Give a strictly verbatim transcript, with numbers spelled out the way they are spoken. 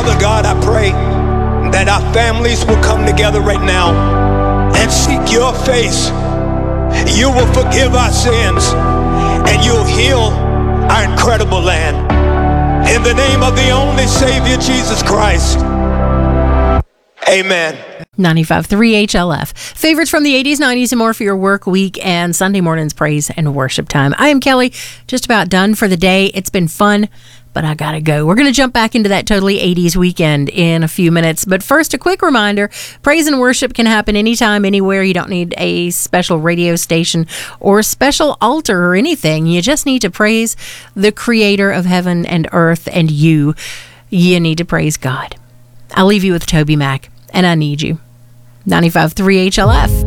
Father God, I pray that our families will come together right now and seek your face. You will forgive our sins and you'll heal our incredible land. In the name of the only Savior, Jesus Christ. Amen. ninety-five point three H L F. Favorites from the eighties, nineties, and more for your work week and Sunday morning's praise and worship time. I am Kelly, just about done for the day. It's been fun, but I gotta go. We're gonna jump back into that totally eighties weekend in a few minutes. But first, a quick reminder, praise and worship can happen anytime, anywhere. You don't need a special radio station or a special altar or anything. You just need to praise the creator of heaven and earth, and you, you need to praise God. I'll leave you with Toby Mac, and I Need You. ninety-five point three H L F.